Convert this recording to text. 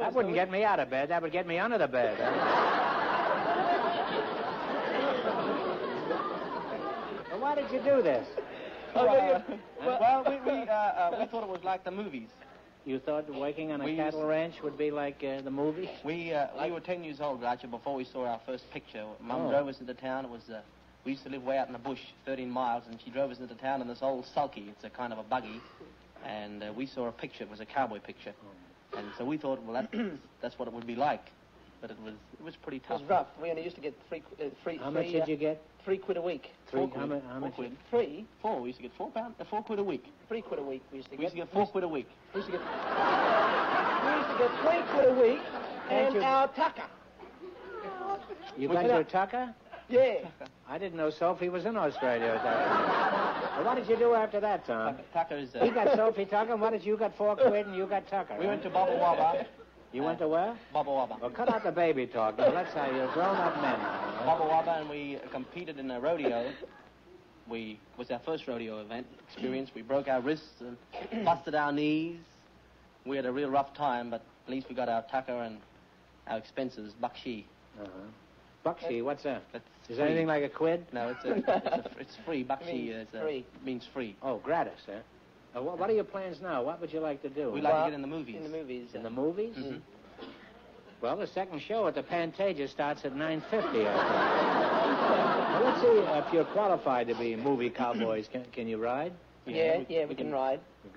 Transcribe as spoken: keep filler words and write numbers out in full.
That wouldn't get me out of bed. That would get me under the bed. Well, why did you do this? Oh, well, well, well, we we, uh, uh, we thought it was like the movies. You thought working on a We cattle used- ranch would be like uh, the movies? We uh, we were ten years old, Roger, before we saw our first picture. Mum Oh. drove us into town. It was uh, we used to live way out in the bush, thirteen miles, and she drove us into town in this old sulky. It's a kind of a buggy, and uh, we saw a picture. It was a cowboy picture, and so we thought, well, that, that's what it would be like. But it was it was pretty It tough. was rough. We only used to get three, uh, three, How three, much did uh, you get? three quid a week. Three. Four How, quid. mu- how Four much? quid. Three? Four. We used to get four pound, uh, four quid a week. Three quid a week we used to We used get. to get four quid a week. We used to get, we used to get three quid a week and you- our tucker. You We got put your up- tucker? Yeah. I didn't know Sophie was in Australia at that time. Well, what did you do after that, Tom? Tucker is. He Uh, got Sophie Tucker, and what did you got four quid and you got Tucker? we huh? went to Baba Waba. You went to where? Baba Waba. Well, cut out the baby talk. Now, let's say you're grown-up men. now, Baba Waba, and we competed in a rodeo. We was our first rodeo event experience. We broke our wrists and busted our knees. We had a real rough time, but at least we got our tucker and our expenses, bakshi. Uh-huh. Bakshi, what's that? That's Is free. that anything like a quid? No, it's a, it's, a, it's free. Bakshi Means is a, free. means free. Oh, gratis, huh? Uh, what, what are your plans now? What would you like to do? We like Well, to get in the movies. In the movies. In uh, the movies? Mhm. Well, the second show at the Pantages starts at nine fifty, I think. Well, let's see if you're qualified to be movie cowboys. Can, can you ride? Yeah, we- yeah, we we can can- ride.